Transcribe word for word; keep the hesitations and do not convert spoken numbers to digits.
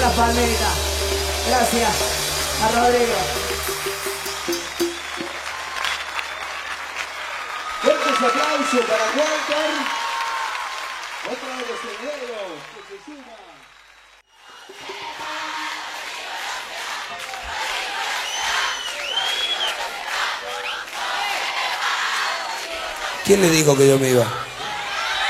las palmitas. Gracias a Rodrigo. Fuertes aplausos para Walter. Otro de los herederos que se suma. ¿Quién le dijo que yo me iba?